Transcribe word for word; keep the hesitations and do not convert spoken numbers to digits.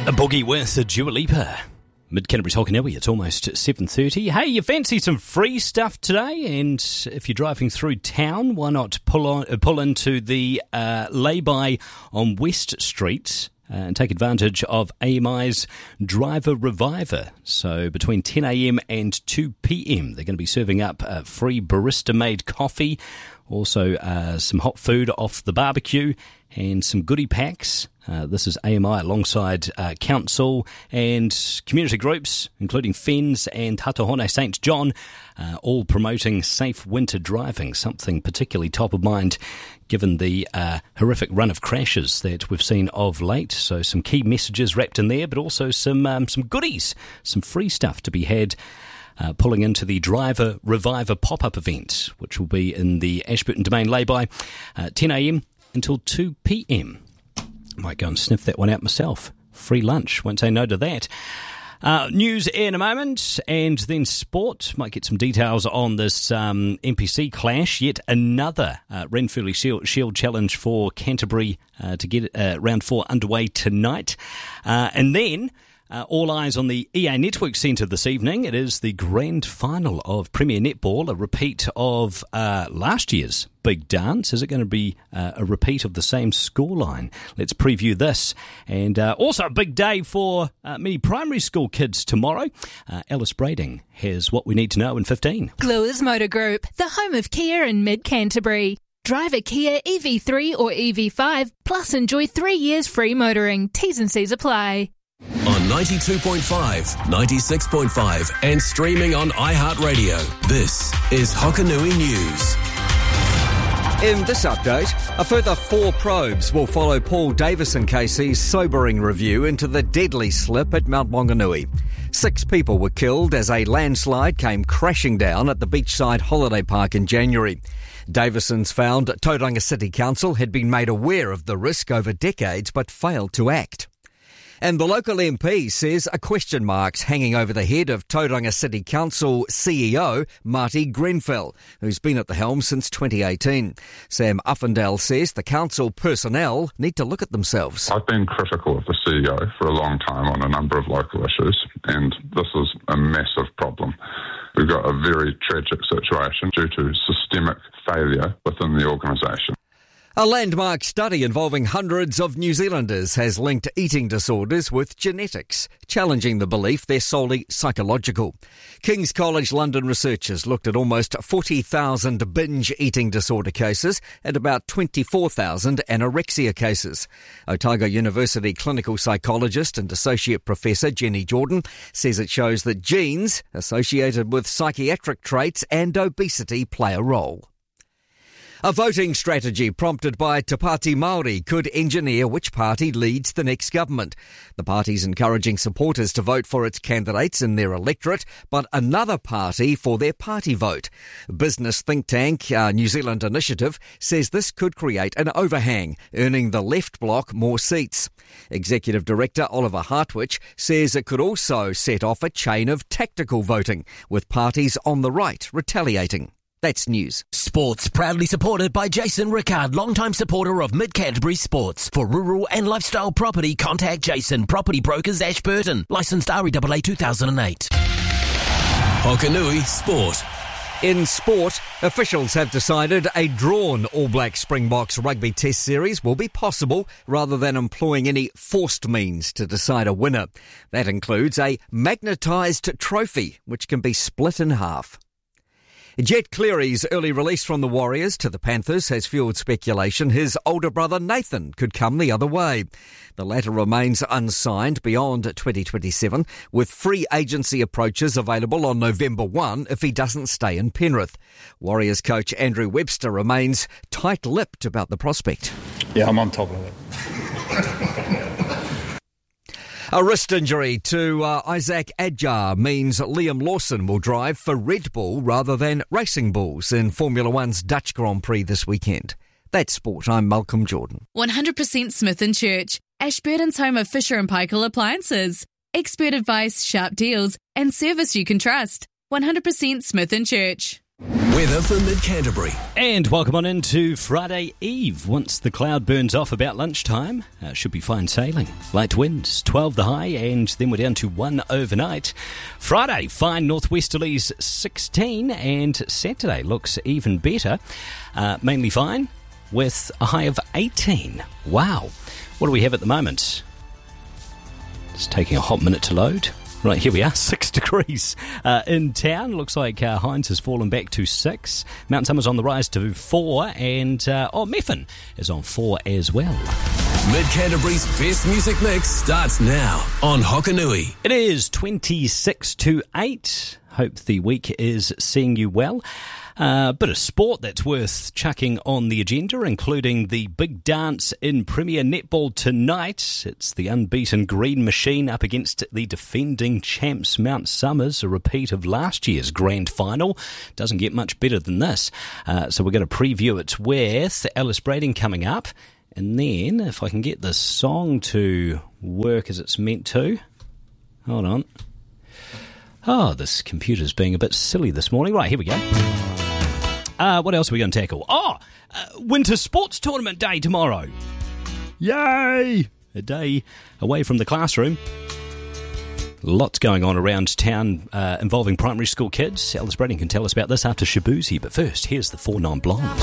A boogie with a Dua Lipa. Mid-Canterbury's Hokanui, it's almost seven thirty. Hey, you fancy some free stuff today? And if you're driving through town, why not pull on uh, pull into the uh, lay-by on West Street uh, and take advantage of A M I's Driver Reviver. So between ten a.m. and two p.m. they're going to be serving up uh, free barista-made coffee, also uh, some hot food off the barbecue, and some goodie packs. Uh, this is A M I alongside uh, council and community groups, including Fens and Hatahone Saint John, uh, all promoting safe winter driving, something particularly top of mind given the uh, horrific run of crashes that we've seen of late. So some key messages wrapped in there, but also some um, some goodies, some free stuff to be had. Uh, pulling into the Driver Reviver pop-up event, which will be in the Ashburton Domain lay-by, uh, ten a.m. until two p.m. Might go and sniff that one out myself. Free lunch, won't say no to that. Uh, news in a moment, and then sport. Might get some details on this um, N P C clash. Yet another uh, Renfrew Shield, Shield challenge for Canterbury uh, to get uh, round four underway tonight. Uh, and then Uh, all eyes on the E A Network Centre this evening. It is the grand final of Premier Netball, a repeat of uh, last year's big dance. Is it going to be uh, a repeat of the same scoreline? Let's preview this. And uh, also a big day for uh, many primary school kids tomorrow. Uh, Alice Brading has what we need to know in fifteen. Gluers Motor Group, the home of Kia in mid-Canterbury. Drive a Kia E V three or E V five, plus enjoy three years free motoring. T's and C's apply. On ninety-two point five, ninety-six point five and streaming on iHeartRadio. This is Hokanui News. In this update, a further four probes will follow Paul Davison K C's sobering review into the deadly slip at Mount Maunganui. Six people were killed as a landslide came crashing down at the beachside holiday park in January. Davison's found Tauranga City Council had been made aware of the risk over decades but failed to act. And the local M P says a question mark's hanging over the head of Tauranga City Council C E O Marty Grenfell, who's been at the helm since twenty eighteen. Sam Uffindale says the council personnel need to look at themselves. I've been critical of the C E O for a long time on a number of local issues, and this is a massive problem. We've got a very tragic situation due to systemic failure within the organisation. A landmark study involving hundreds of New Zealanders has linked eating disorders with genetics, challenging the belief they're solely psychological. King's College London researchers looked at almost forty thousand binge eating disorder cases and about twenty-four thousand anorexia cases. Otago University clinical psychologist and associate professor Jenny Jordan says it shows that genes associated with psychiatric traits and obesity play a role. A voting strategy prompted by Te Pāti Māori could engineer which party leads the next government. The party's encouraging supporters to vote for its candidates in their electorate, but another party for their party vote. Business think tank uh, New Zealand Initiative says this could create an overhang, earning the left bloc more seats. Executive Director Oliver Hartwich says it could also set off a chain of tactical voting, with parties on the right retaliating. That's news. Sports proudly supported by Jason Rickard, longtime supporter of Mid-Canterbury Sports. For rural and lifestyle property, contact Jason, Property Brokers Ashburton. Licensed R E A A two thousand eight. Hokanui Sport. In sport, officials have decided a drawn All Black Springboks rugby test series will be possible rather than employing any forced means to decide a winner. That includes a magnetised trophy, which can be split in half. Jet Cleary's early release from the Warriors to the Panthers has fuelled speculation his older brother Nathan could come the other way. The latter remains unsigned beyond twenty twenty-seven, with free agency approaches available on November first if he doesn't stay in Penrith. Warriors coach Andrew Webster remains tight-lipped about the prospect. Yeah, I'm on top of it. A wrist injury to uh, Isaac Adjar means Liam Lawson will drive for Red Bull rather than Racing Bulls in Formula One's Dutch Grand Prix this weekend. That's sport. I'm Malcolm Jordan. one hundred percent Smith and Church, Ashburton's home of Fisher and Paykel appliances. Expert advice, sharp deals, and service you can trust. one hundred percent Smith and Church. Weather for Mid-Canterbury. And welcome on into Friday Eve. Once the cloud burns off about lunchtime, uh, should be fine sailing. Light winds, twelve the high, and then we're down to one overnight. Friday, fine northwesterlies, sixteen, and Saturday looks even better. Uh, mainly fine, with a high of eighteen. Wow. What do we have at the moment? It's taking a hot minute to load. Right, here we are, six degrees uh, in town. Looks like uh, Hines has fallen back to six. Mount Summer's on the rise to four, and uh, oh, Methven is on four as well. Mid-Canterbury's best music mix starts now on Hokanui. It is twenty-six to eight. Hope the week is seeing you well. A uh, bit of sport that's worth chucking on the agenda, including the big dance in Premier Netball tonight. It's the unbeaten Green Machine up against the defending champs Mount Summers, a repeat of last year's grand final. Doesn't get much better than this. Uh, so we're going to preview it with Alice Brading coming up. And then, if I can get this song to work as it's meant to. Hold on. Oh, this computer's being a bit silly this morning. Right, here we go. Uh, what else are we going to tackle? Oh, uh, Winter Sports Tournament Day tomorrow. Yay! A day away from the classroom. Lots going on around town uh, involving primary school kids. Alice Brading can tell us about this after Shabuzi. But first, here's the Four Non Blondes.